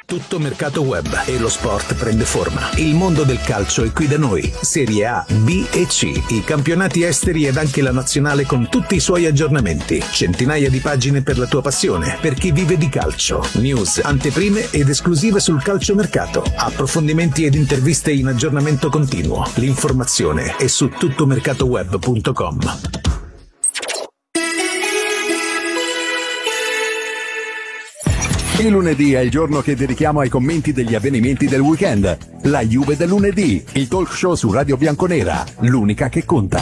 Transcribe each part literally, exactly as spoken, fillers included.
Tutto mercato web e lo sport prende forma. Il mondo del calcio è qui da noi. Serie A, B e C, i campionati esteri ed anche la nazionale con tutti i suoi aggiornamenti. Centinaia di pagine per la tua passione, per chi vive di calcio. News, anteprime ed esclusive sul calciomercato. Approfondimenti ed interviste in aggiornamento continuo. L'informazione è su tuttomercatoweb punto com. Il lunedì è il giorno che dedichiamo ai commenti degli avvenimenti del weekend. La Juve del lunedì, il talk show su Radio Bianconera, l'unica che conta.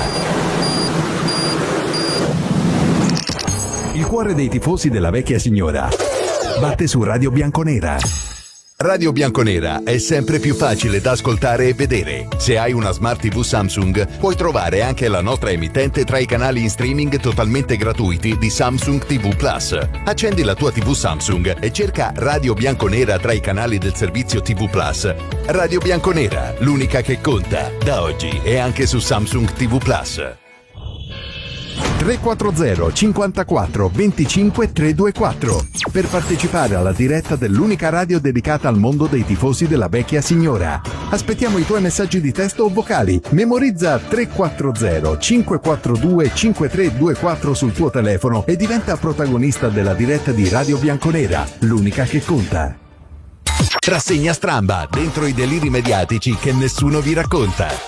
Il cuore dei tifosi della vecchia signora batte su Radio Bianconera. Radio Bianconera è sempre più facile da ascoltare e vedere. Se hai una Smart tivù Samsung, puoi trovare anche la nostra emittente tra i canali in streaming totalmente gratuiti di Samsung tivù Plus. Accendi la tua tivù Samsung e cerca Radio Bianconera tra i canali del servizio tivù Plus. Radio Bianconera, l'unica che conta, da oggi e anche su Samsung tivù Plus. tre quattro zero cinquantaquattro venticinque trecentoventiquattro per partecipare alla diretta dell'unica radio dedicata al mondo dei tifosi della vecchia signora. Aspettiamo i tuoi messaggi di testo o vocali. Memorizza tre quattro zero cinque quattro due cinque tre due quattro sul tuo telefono e diventa protagonista della diretta di Radio Bianconera, l'unica che conta. Rassegna stramba, dentro i deliri mediatici che nessuno vi racconta.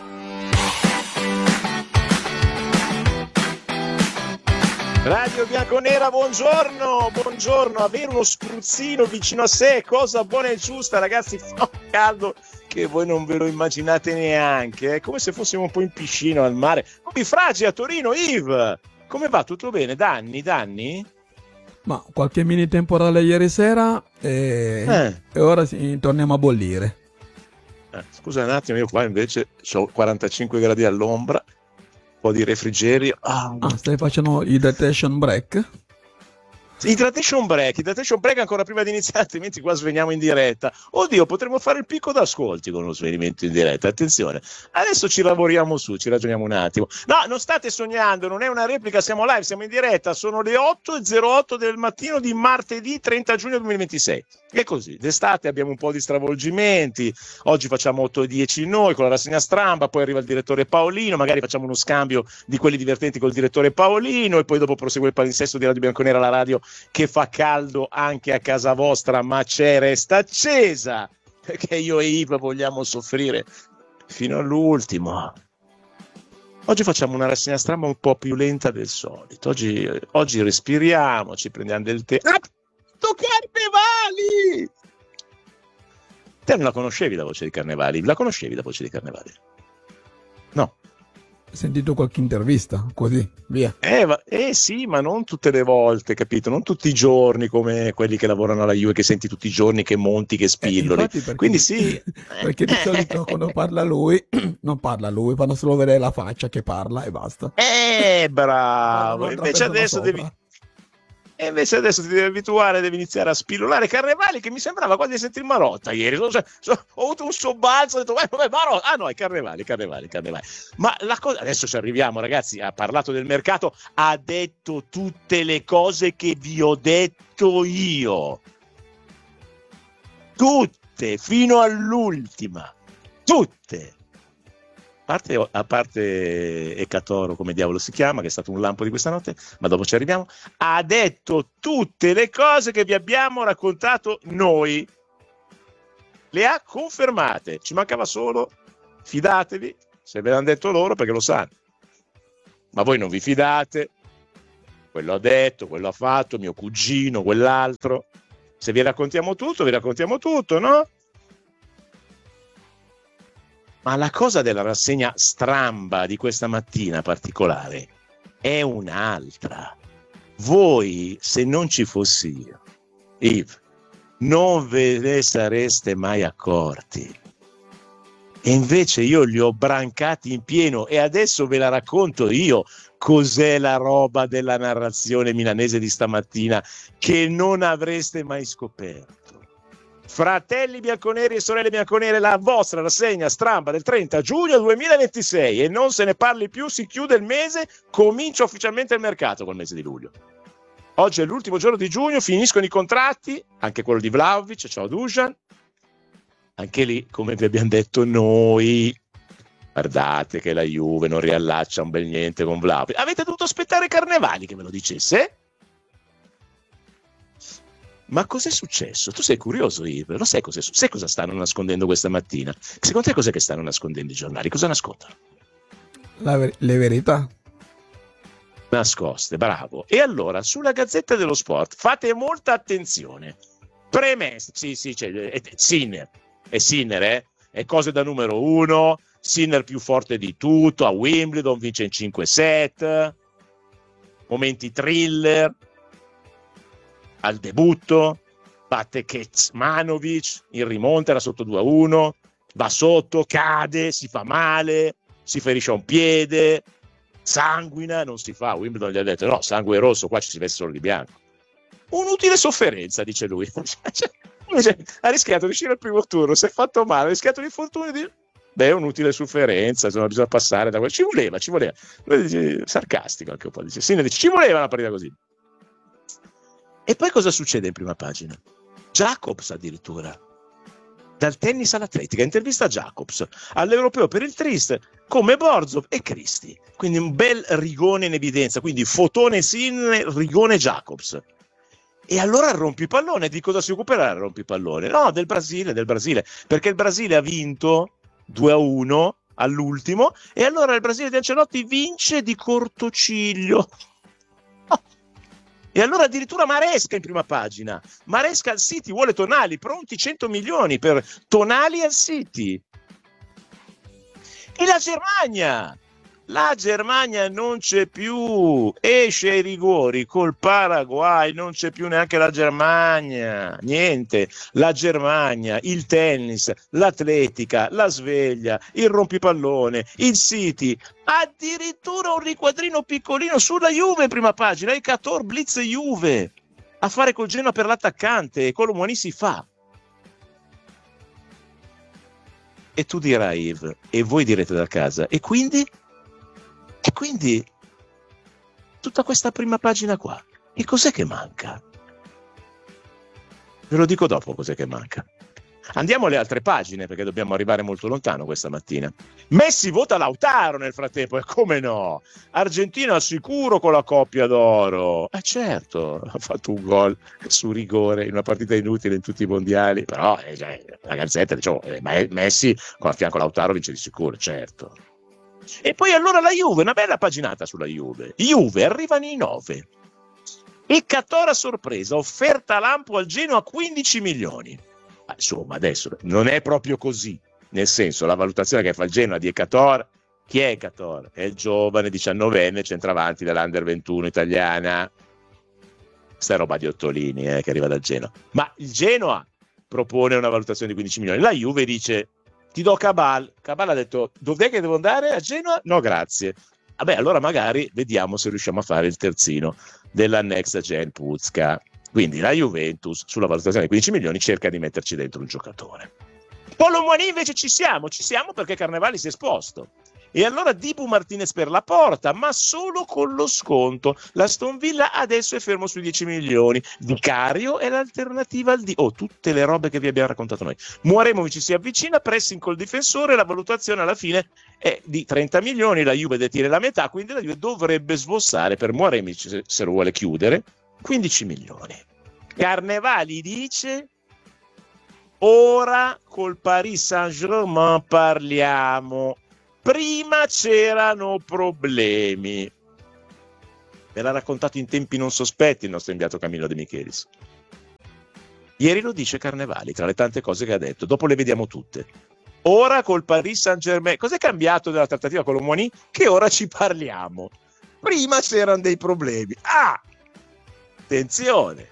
Radio Bianconera, buongiorno, buongiorno, avere uno spruzzino vicino a sé è cosa buona e giusta, ragazzi, fa un caldo che voi non ve lo immaginate neanche, è come se fossimo un po' in piscina al mare. Come Fragi a Torino, Yves, come va? Tutto bene? Danni, danni? Ma qualche mini temporale ieri sera e, eh. e ora sì, torniamo a bollire. Eh, scusa un attimo, io qua invece ho quarantacinque gradi all'ombra, un po' di refrigerio. Ah, ah stai facendo hydratation break? Hydratation break, hydratation break ancora prima di iniziare, altrimenti qua sveniamo in diretta. Oddio, potremmo fare il picco d'ascolti con lo svenimento in diretta, attenzione. Adesso ci lavoriamo su, ci ragioniamo un attimo. No, non state sognando, non è una replica, siamo live, siamo in diretta, sono le otto e zero otto del mattino di martedì trenta giugno duemilaventisei. E così, d'estate abbiamo un po' di stravolgimenti, oggi facciamo otto e dieci noi con la rassegna stramba, poi arriva il direttore Paolino, magari facciamo uno scambio di quelli divertenti col direttore Paolino e poi dopo prosegue il palinsesto di Radio Bianconera, la radio che fa caldo anche a casa vostra, ma c'è, resta accesa, perché io e Yves vogliamo soffrire fino all'ultimo. Oggi facciamo una rassegna stramba un po' più lenta del solito, oggi, oggi respiriamo, ci prendiamo del tè. Ah, tu Carnevali! Te non la conoscevi la voce di Carnevali? La conoscevi la voce di Carnevali? No. Hai sentito qualche intervista? Così, via. Eh, ma, eh sì, ma non tutte le volte, capito? Non tutti i giorni come quelli che lavorano alla Juve, che senti tutti i giorni, che monti, che spilloli. Eh, perché, Quindi sì. Perché di solito quando parla lui, non parla lui, fanno solo vedere la faccia che parla e basta. Eh, bravo! Invece adesso sopra. devi... E invece adesso ti devi abituare, devi iniziare a spillolare Carnevali, che mi sembrava quasi di sentire Marotta ieri. So, so, ho avuto un sobbalzo, ho detto, vabbè, Marotta. Ah no, è Carnevali, Carnevali, Carnevali. Ma la cosa, adesso ci arriviamo, ragazzi, ha parlato del mercato, ha detto tutte le cose che vi ho detto io. Tutte, fino all'ultima. Tutte. A parte, a parte Ecatoro, come diavolo si chiama, che è stato un lampo di questa notte, ma dopo ci arriviamo, ha detto tutte le cose che vi abbiamo raccontato noi, le ha confermate, ci mancava solo, fidatevi, se ve l'hanno detto loro perché lo sanno, ma voi non vi fidate, quello ha detto, quello ha fatto, mio cugino, quell'altro, se vi raccontiamo tutto, vi raccontiamo tutto, no? Ma la cosa della rassegna stramba di questa mattina particolare è un'altra. Voi, se non ci fossi io, Yves, non ve ne sareste mai accorti. E invece io li ho brancati in pieno e adesso ve la racconto io cos'è la roba della narrazione milanese di stamattina che non avreste mai scoperto. Fratelli bianconeri e sorelle bianconere, la vostra rassegna stramba del trenta giugno duemilaventisei, e non se ne parli più, si chiude il mese, comincia ufficialmente il mercato col mese di luglio. Oggi è l'ultimo giorno di giugno, finiscono i contratti, anche quello di Vlahovic, ciao Dusan. Anche lì, come vi abbiamo detto noi, guardate che la Juve non riallaccia un bel niente con Vlahovic. Avete dovuto aspettare Carnevali che ve lo dicesse? Ma cos'è successo? Tu sei curioso, Yves? Lo sai, cos'è, sai cosa stanno nascondendo questa mattina? Secondo te cos'è che stanno nascondendo i giornali? Cosa nascondono? La ver- le verità. Nascoste, bravo. E allora, sulla Gazzetta dello Sport, fate molta attenzione. Premesse, sì, sì, c'è, è, è Sinner, è Sinner, eh? È cose da numero uno, Sinner più forte di tutto, a Wimbledon vince in cinque set, momenti thriller, al debutto, batte Kecmanovic, in rimonta era sotto due a uno, va sotto, cade, si fa male, si ferisce a un piede, sanguina, non si fa. Wimbledon gli ha detto no, sangue rosso, qua ci si veste solo di bianco. Un'utile sofferenza, dice lui. Ha rischiato di uscire al primo turno, si è fatto male, ha rischiato l'infortunio di... Beh, un'utile sofferenza, insomma, bisogna passare da quello. Ci voleva, ci voleva. Lui dice, sarcastico anche un po', dice, sì, dice, ci voleva una partita così. E poi cosa succede in prima pagina? Jacobs addirittura. Dal tennis all'atletica, intervista a Jacobs all'Europeo per il Trist come Borzov e Cristi, quindi un bel rigone in evidenza, quindi fotone Sinner, rigone Jacobs. E allora il rompipallone, di cosa si occuperà il rompipallone? No, del Brasile, del Brasile, perché il Brasile ha vinto due a uno all'ultimo e allora il Brasile di Ancelotti vince di cortociglio. E allora addirittura Maresca in prima pagina. Maresca al City vuole Tonali, pronti cento milioni per Tonali al City. E la Germania, la Germania non c'è più, esce ai rigori col Paraguay, non c'è più neanche la Germania, niente, la Germania, il tennis, l'atletica, la sveglia, il rompipallone, il City, addirittura un riquadrino piccolino sulla Juve in prima pagina, il Cator Blitz Juve, a fare col Genoa per l'attaccante, e Colomoni si fa. E tu dirai, Yves, e voi direte da casa, e quindi? E quindi tutta questa prima pagina qua, e cos'è che manca? Ve lo dico dopo cos'è che manca. Andiamo alle altre pagine perché dobbiamo arrivare molto lontano questa mattina. Messi vota Lautaro nel frattempo, e come no? Argentina al sicuro con la coppia d'oro. Eh certo, ha fatto un gol su rigore in una partita inutile in tutti i mondiali, però eh, cioè, la Gazzetta diciamo, eh, Messi con a fianco Lautaro vince di sicuro, certo. E poi allora la Juve, una bella paginata sulla Juve. Juve arrivano i nove. E Catora sorpresa, offerta lampo al Genoa a quindici milioni. Ma insomma, adesso non è proprio così. Nel senso, la valutazione che fa il Genoa di Ekator, chi è Ekator? È il giovane diciannovenne centravanti dell'Under ventuno italiana. Questa è roba di Ottolini eh, che arriva dal Genoa. Ma il Genoa propone una valutazione di quindici milioni. La Juve dice ti do Cabal. Cabal ha detto dov'è che devo andare? A Genoa? No grazie. Vabbè, allora magari vediamo se riusciamo a fare il terzino della Next Gen Puzka. Quindi la Juventus sulla valutazione di quindici milioni cerca di metterci dentro un giocatore. Colomoni invece ci siamo, ci siamo perché Carnevali si è esposto. E allora Dibu Martinez per la porta, ma solo con lo sconto. L'Aston Villa adesso è fermo sui dieci milioni. Vicario è l'alternativa al di... Oh, tutte le robe che vi abbiamo raccontato noi. Muaremovic si avvicina, pressing col difensore, la valutazione alla fine è di trenta milioni, la Juve detiene la metà, quindi la Juve dovrebbe sbossare per Muaremovic, se lo vuole chiudere, quindici milioni. Carnevali dice... Ora col Paris Saint-Germain parliamo. Prima c'erano problemi. Me l'ha raccontato in tempi non sospetti il nostro inviato Camillo De Michelis. Ieri lo dice Carnevali, tra le tante cose che ha detto. Dopo le vediamo tutte. Ora col Paris Saint-Germain. Cos'è cambiato della trattativa con l'Omoni? Che ora ci parliamo. Prima c'erano dei problemi. Ah! Attenzione!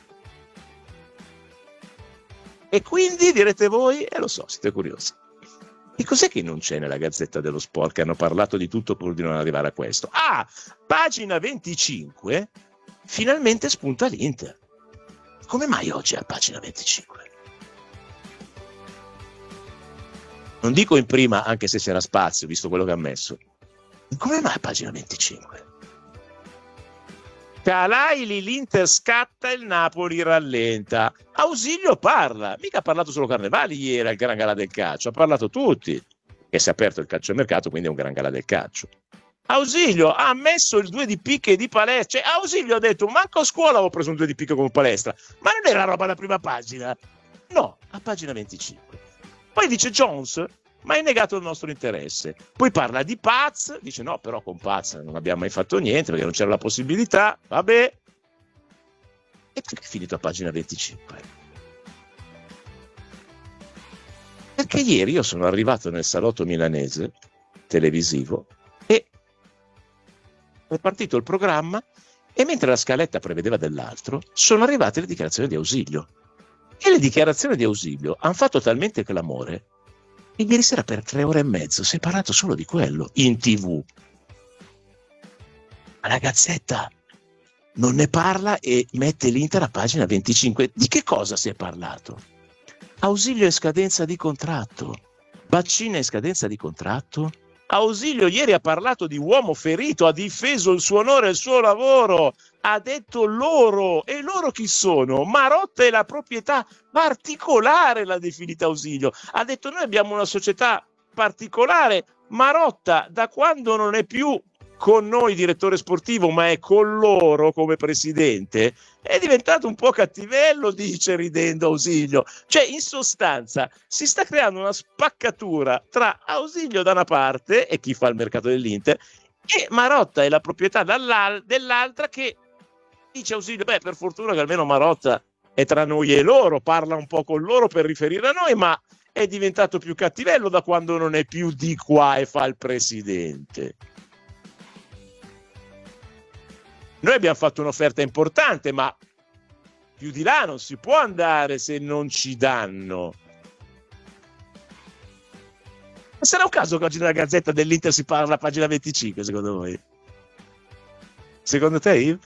E quindi direte voi, e eh, lo so, siete curiosi. E cos'è che non c'è nella Gazzetta dello Sport che hanno parlato di tutto pur di non arrivare a questo? Ah, pagina venticinque, finalmente spunta l'Inter. Come mai oggi è a pagina venticinque? Non dico in prima, anche se c'era spazio, visto quello che ha messo. Come mai a pagina venticinque? Calaili, l'Inter scatta, il Napoli rallenta. Ausilio parla, mica ha parlato solo Carnevali ieri al Gran Galà del Calcio, ha parlato tutti, che si è aperto il calciomercato, quindi è un Gran Galà del Calcio. Ausilio ha messo il due di picche di palestra, cioè Ausilio ha detto manco a scuola avevo preso un due di picche come palestra, ma non era roba da prima pagina, no, a pagina venticinque. Poi dice Jones, ma hai negato il nostro interesse. Poi parla di Paz, dice no, però con Paz non abbiamo mai fatto niente perché non c'era la possibilità, vabbè. E perché è finito a pagina venticinque? Perché ieri io sono arrivato nel salotto milanese televisivo e è partito il programma e mentre la scaletta prevedeva dell'altro sono arrivate le dichiarazioni di Ausilio. E le dichiarazioni di Ausilio hanno fatto talmente clamore e ieri sera per tre ore e mezzo si è parlato solo di quello in tivù. Ma la Gazzetta non ne parla e mette l'Inter a pagina venticinque. Di che cosa si è parlato? Ausilio è scadenza di contratto, Baccina è scadenza di contratto. Ausilio ieri ha parlato di uomo ferito, ha difeso il suo onore e il suo lavoro, ha detto loro, e loro chi sono? Marotta è la proprietà particolare, l'ha definita Ausilio, ha detto noi abbiamo una società particolare, Marotta da quando non è più con noi direttore sportivo ma è con loro come presidente è diventato un po' cattivello, dice ridendo Ausilio. Cioè in sostanza si sta creando una spaccatura tra Ausilio da una parte e chi fa il mercato dell'Inter e Marotta è la proprietà dell'altra che dice Ausilio beh per fortuna che almeno Marotta è tra noi e loro, parla un po' con loro per riferire a noi, ma è diventato più cattivello da quando non è più di qua e fa il presidente. Noi abbiamo fatto un'offerta importante, ma più di là non si può andare se non ci danno. Ma sarà un caso che oggi nella Gazzetta dell'Inter si parla a pagina venticinque, secondo voi? Secondo te, Yves?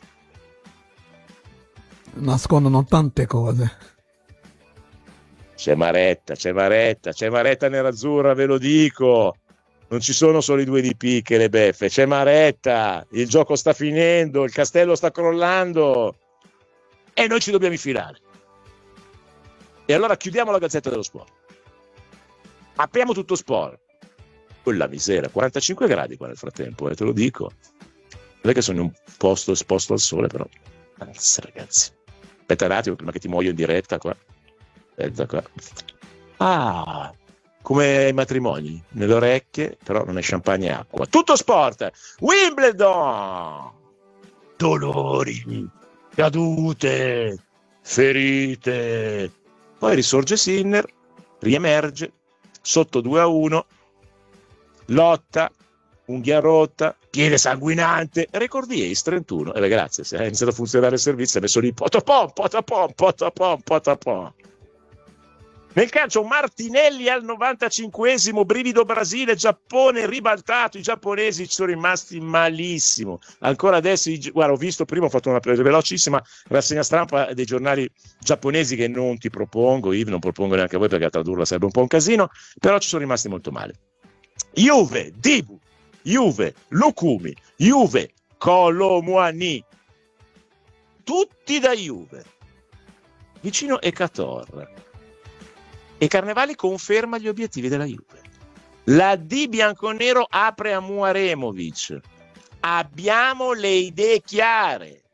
Nascondono tante cose. C'è Maretta, c'è Maretta, c'è Maretta nerazzurra, ve lo dico. Non ci sono solo i due di picche, le beffe, c'è Maretta, il gioco sta finendo, il castello sta crollando e noi ci dobbiamo infilare. E allora chiudiamo la Gazzetta dello Sport. Apriamo tutto sport. Quella misera, quarantacinque gradi qua nel frattempo, eh, te lo dico. Non è che sono in un posto esposto al sole, però. Anzi, ragazzi. Aspetta un attimo, prima che ti muoio in diretta qua. Aspetta qua. Ah... come ai matrimoni, nelle orecchie, però non è champagne e acqua. Tutto sport! Wimbledon! Dolori, cadute, ferite. Poi risorge Sinner, riemerge, sotto due a uno, lotta, unghia rotta, piede sanguinante, record di Ace trentuno. E beh, grazie, se è iniziato a funzionare il servizio, ha messo lì potapom, potapom, potapom, potapom. Nel calcio Martinelli al novantacinquesimo, brivido Brasile, Giappone ribaltato, i giapponesi ci sono rimasti malissimo. Ancora adesso, guarda, ho visto prima, ho fatto una velocissima rassegna stampa dei giornali giapponesi che non ti propongo, Yves, non propongo neanche a voi perché a tradurla sarebbe un po' un casino, però ci sono rimasti molto male. Juve, Dibu, Juve, Lukumi, Juve, Kolo Muani, tutti da Juve. Vicino Ekator. E Carnevali conferma gli obiettivi della Juve. La D bianconero apre a Muaremovic. Abbiamo le idee chiare.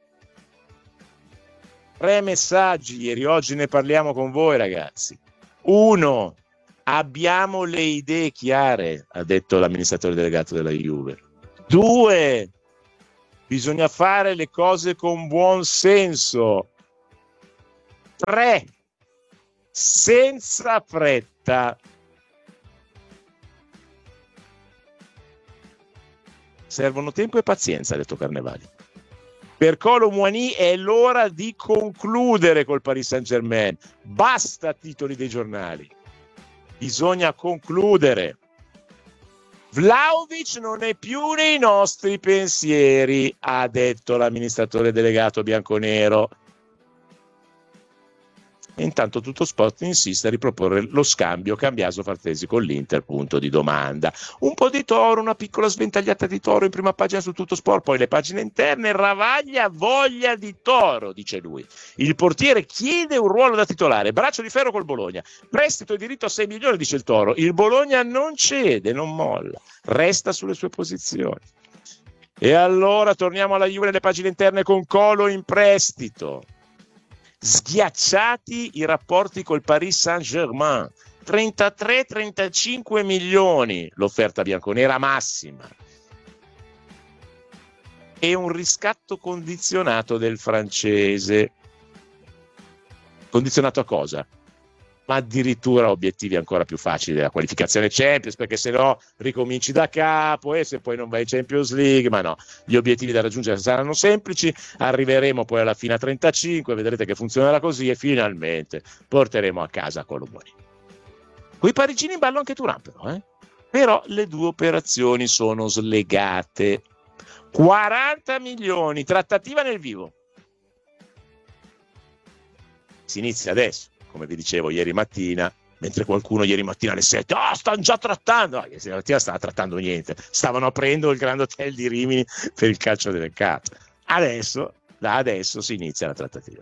Tre messaggi ieri, oggi ne parliamo con voi ragazzi. Uno, abbiamo le idee chiare, ha detto l'amministratore delegato della Juve. Due, bisogna fare le cose con buon senso. Tre, senza fretta. Servono tempo e pazienza, ha detto Carnevali. Per Kolo Muani è l'ora di concludere col Paris Saint-Germain. Basta titoli dei giornali. Bisogna concludere. Vlahovic non è più nei nostri pensieri, ha detto l'amministratore delegato bianconero. E intanto Tuttosport insiste a riproporre lo scambio Cambiaso Frattesi con l'Inter, punto di domanda. Un po' di Toro, una piccola sventagliata di Toro in prima pagina su Tuttosport, poi le pagine interne, Ravaglia voglia di Toro, dice lui. Il portiere chiede un ruolo da titolare, braccio di ferro col Bologna, prestito e diritto a sei milioni, dice il Toro. Il Bologna non cede, non molla, resta sulle sue posizioni. E allora torniamo alla Juve nelle pagine interne con Colo in prestito. Sghiacciati i rapporti col Paris Saint-Germain, trentatré trentacinque milioni l'offerta bianconera massima e un riscatto condizionato del francese. Condizionato a cosa? Ma addirittura obiettivi ancora più facili della qualificazione Champions, perché se no ricominci da capo e se poi non vai in Champions League, ma no, gli obiettivi da raggiungere saranno semplici, arriveremo poi alla fine a trentacinque, vedrete che funzionerà così e finalmente porteremo a casa Colomoni. Coi parigini in ballo anche Thuram però, eh? Però le due operazioni sono slegate. quaranta milioni, trattativa nel vivo. Si inizia adesso. Come vi dicevo ieri mattina, mentre qualcuno ieri mattina alle sette, ah, oh, stanno già trattando, no, ieri mattina stava trattando niente, stavano aprendo il Grand Hotel di Rimini per il calcio del mercato. Adesso, da adesso si inizia la trattativa.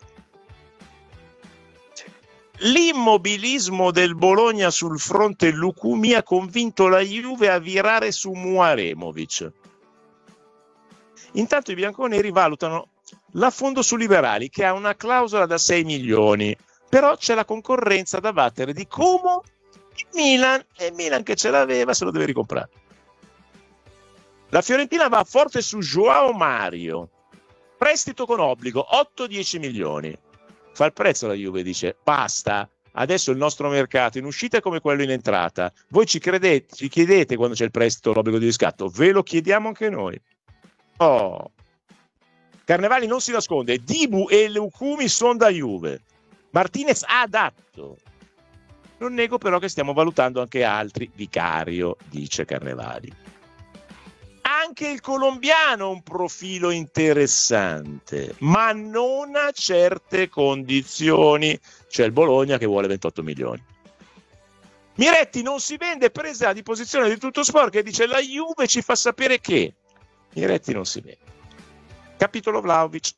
L'immobilismo del Bologna sul fronte Lucumi ha convinto la Juve a virare su Muaremovic. Intanto i bianconeri valutano l'affondo su Liberali, che ha una clausola da sei milioni. Però c'è la concorrenza da battere di Como e Milan, e Milan che ce l'aveva se lo deve ricomprare. La Fiorentina va forte su Joao Mario, prestito con obbligo, otto dieci milioni. Fa il prezzo la Juve, dice basta, adesso il nostro mercato in uscita è come quello in entrata. Voi ci credete, ci chiedete quando c'è il prestito l'obbligo di riscatto, ve lo chiediamo anche noi. Oh, Carnevali non si nasconde, Dibu e Lucumi sono da Juve. Martinez ha adatto. Non nego però che stiamo valutando anche altri. Vicario, dice Carnevali. Anche il colombiano ha un profilo interessante, ma non a certe condizioni. C'è il Bologna che vuole ventotto milioni. Miretti non si vende, presa di posizione di Tuttosport che dice la Juve ci fa sapere che Miretti non si vende. Capitolo Vlahovic.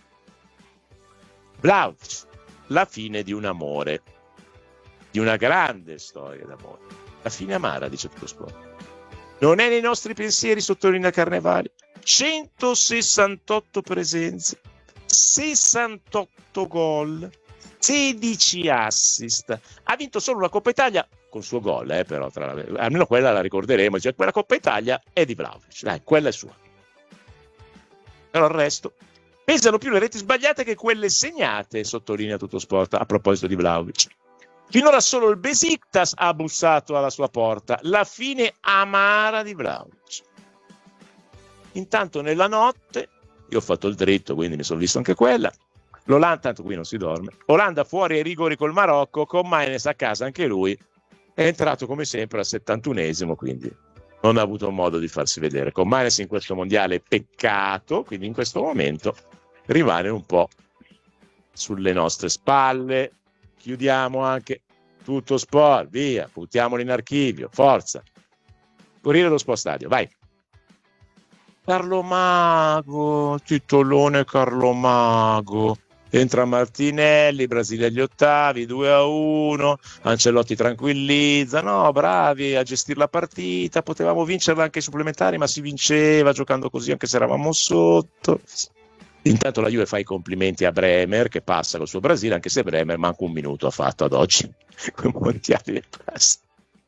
Vlahovic. La fine di un amore, di una grande storia d'amore. La fine amara, dice Tuttosport. Non è nei nostri pensieri, sottolinea Carnevali. centosessantotto presenze, sessantotto gol, sedici assist. Ha vinto solo la Coppa Italia col suo gol, eh, però tra la, almeno quella la ricorderemo. Cioè, quella Coppa Italia è di Vlahovic, dai, quella è sua. Però il resto pesano più le reti sbagliate che quelle segnate, sottolinea Tuttosport a proposito di Vlahovic. Finora solo il Besiktas ha bussato alla sua porta, la fine amara di Vlahovic. Intanto nella notte, io ho fatto il dritto, quindi mi sono visto anche quella, l'Olanda, tanto qui non si dorme, Olanda fuori ai rigori col Marocco, con Maines a casa anche lui, è entrato come sempre al settantunesimo, quindi non ha avuto modo di farsi vedere. Con Maines in questo mondiale peccato, quindi in questo momento rimane un po' sulle nostre spalle. Chiudiamo anche Tuttosport, via, buttiamolo in archivio, forza. Corriere dello Sport Stadio, vai. Carlo Mago, titolone Carlo Mago. Entra Martinelli, Brasile agli ottavi, due a uno, Ancelotti tranquillizza, no, bravi a gestire la partita, potevamo vincerla anche ai supplementari, ma si vinceva giocando così anche se eravamo sotto. Intanto la Juve fa i complimenti a Bremer che passa col suo Brasile, anche se Bremer manco un minuto ha fatto ad oggi con i mondiali del Brasile.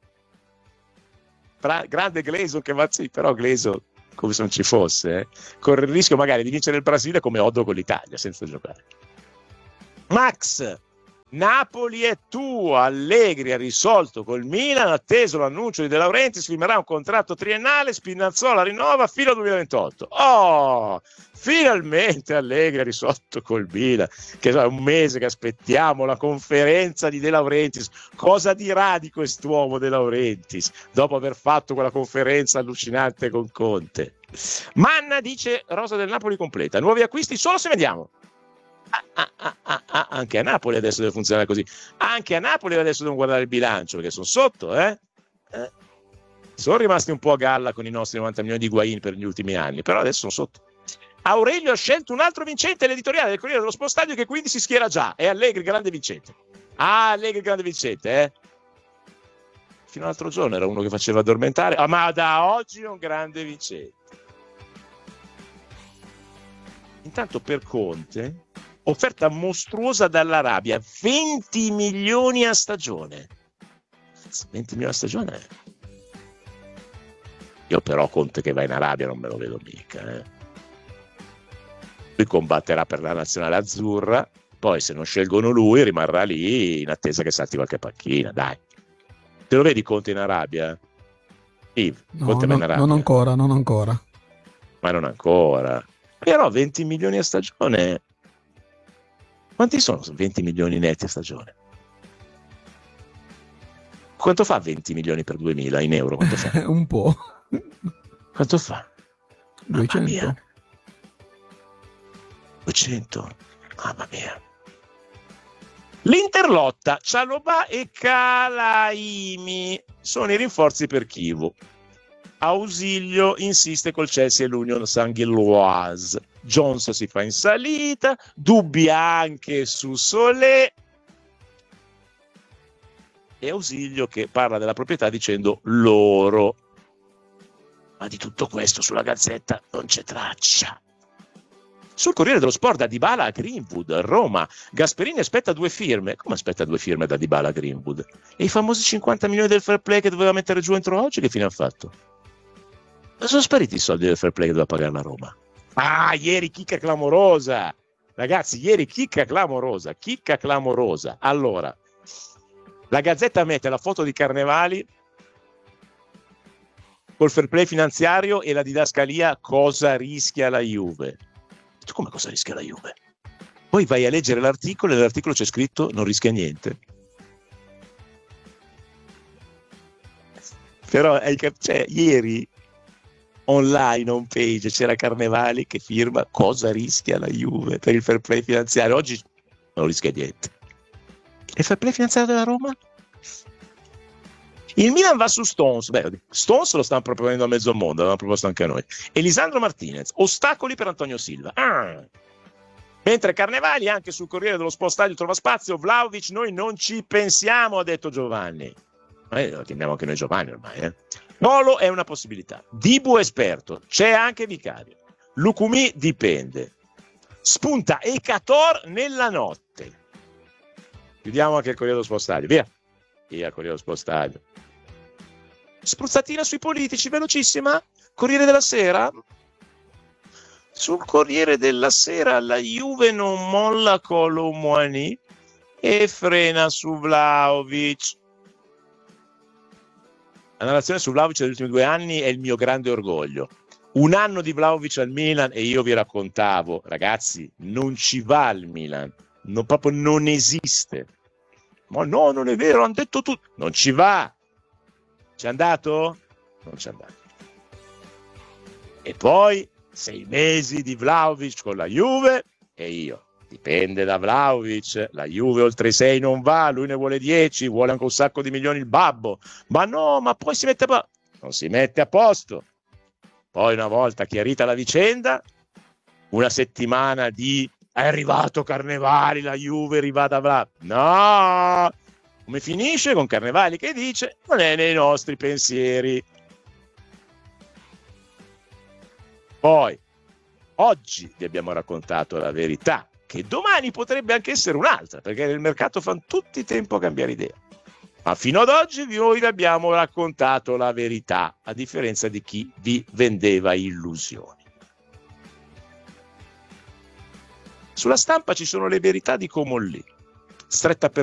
Pra- grande Gleison che va, sì, però Gleison come se non ci fosse, eh. Corre il rischio magari di vincere il Brasile come Oddo con l'Italia senza giocare. Max, Napoli è tuo, Allegri ha risolto col Milan, atteso l'annuncio di De Laurentiis, firmerà un contratto triennale, Spinazzola rinnova fino al duemilaventotto. Oh, finalmente Allegri ha risolto col Milan, che è un mese che aspettiamo la conferenza di De Laurentiis. Cosa dirà di quest'uomo De Laurentiis dopo aver fatto quella conferenza allucinante con Conte? Manna dice rosa del Napoli completa, nuovi acquisti solo se vediamo. Ah, ah, ah, ah, ah, anche a Napoli adesso deve funzionare così. Anche a Napoli adesso devono guardare il bilancio perché sono sotto, eh? eh? Sono rimasti un po' a galla con i nostri novanta milioni di Higuaín per gli ultimi anni, però adesso sono sotto. Aurelio ha scelto un altro vincente, l'editoriale del Corriere dello Spostadio, che quindi si schiera già. È Allegri, grande vincente. Ah, Allegri, grande vincente, eh? Fino all'altro giorno era uno che faceva addormentare, ah, ma da oggi è un grande vincente. Intanto per Conte, offerta mostruosa dall'Arabia, venti milioni a stagione. venti milioni a stagione? Io però Conte che va in Arabia non me lo vedo mica, eh. Lui combatterà per la nazionale azzurra, poi se non scelgono lui rimarrà lì in attesa che salti qualche panchina, dai. Te lo vedi Conte in Arabia? Yves, no, Conte va in no, Arabia. non ancora, non ancora. Ma non ancora. Però venti milioni a stagione. Quanti sono venti milioni netti a stagione? Quanto fa venti milioni per duemila in euro? Quanto fa? Un po'. Quanto fa? duecento. duecento. Mamma mia. L'Interlotta, Cialobà e Calaimi sono i rinforzi per Chievo. Ausilio insiste col Chelsea e l'Union Saint-Gilloise. Jones si fa in salita, dubbi anche su Solé. E Ausilio che parla della proprietà dicendo loro. Ma di tutto questo sulla Gazzetta non c'è traccia. Sul Corriere dello Sport, da Dybala a Greenwood, Roma. Gasperini aspetta due firme. Come aspetta due firme da Dybala a Greenwood? E i famosi cinquanta milioni del fair play che doveva mettere giù entro oggi, che fine hanno fatto? Dove sono spariti i soldi del fair play che doveva pagare la Roma? Ah, ieri chicca clamorosa. Ragazzi, ieri chicca clamorosa. Chicca clamorosa. Allora, la Gazzetta mette la foto di Carnevali col fair play finanziario e la didascalia cosa rischia la Juve. Come cosa rischia la Juve? Poi vai a leggere l'articolo e nell'articolo c'è scritto non rischia niente. Però cioè, ieri online on page c'era Carnevali che firma cosa rischia la Juve per il fair play finanziario. Oggi non rischia niente. Il fair play finanziario della Roma? Il Milan va su Stones. Beh, Stones lo stanno proponendo a mezzo mondo, l'abbiamo proposto anche a noi. Elisandro Martinez, ostacoli per Antonio Silva. Ah. Mentre Carnevali anche sul Corriere dello Spostadio trova spazio. Vlahovic, noi non ci pensiamo, ha detto Giovanni. Ma lo chiamiamo anche noi Giovanni ormai. Eh? Nolo è una possibilità. Dibu esperto, c'è anche Vicario. Lucumi dipende. Spunta Ecator nella notte. Chiudiamo anche il Corriere dello Spostadio, via. Via Corriere dello Spostadio. Spruzzatina sui politici, velocissima. Corriere della Sera. Sul Corriere della Sera la Juve non molla Kolo Muani e frena su Vlahovic. La narrazione su Vlahovic degli ultimi due anni è il mio grande orgoglio. Un anno di Vlahovic al Milan e io vi raccontavo, ragazzi, non ci va al Milan, no, proprio non esiste. Ma no, non è vero, hanno detto tutto. Non ci va. C'è andato? Non c'è andato. E poi sei mesi di Vlahovic con la Juve e io. Dipende da Vlahovic. La Juve oltre i sei non va, lui ne vuole dieci, vuole anche un sacco di milioni il babbo. Ma no, ma poi si mette a posto. Non si mette a posto. Poi una volta chiarita la vicenda, una settimana di è arrivato Carnevali, la Juve arriva da Vlahovic. No! Come finisce con Carnevali che dice non è nei nostri pensieri. Poi oggi vi abbiamo raccontato la verità, che domani potrebbe anche essere un'altra, perché nel mercato fanno tutti tempo a cambiare idea. Ma fino ad oggi noi vi abbiamo raccontato la verità, a differenza di chi vi vendeva illusioni. Sulla stampa ci sono le verità di Comolli, stretta per